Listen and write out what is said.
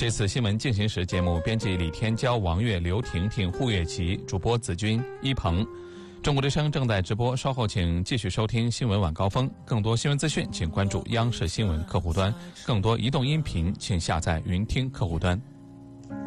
这次新闻进行时节目编辑李天骄、王悦、刘婷婷、胡月琪，主播子君、一鹏。中国之声正在直播，稍后请继续收听新闻晚高峰。更多新闻资讯，请关注央视新闻客户端；更多移动音频，请下载云听客户端。